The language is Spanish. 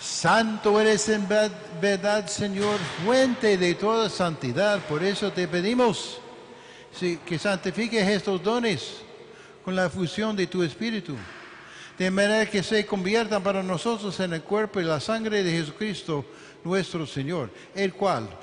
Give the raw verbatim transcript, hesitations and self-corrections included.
Santo eres en ver- verdad, Señor, fuente de toda santidad. Por eso te pedimos sí, que santifiques estos dones con la fusión de tu Espíritu, de manera que se conviertan para nosotros en el cuerpo y la sangre de Jesucristo, nuestro Señor, el cual,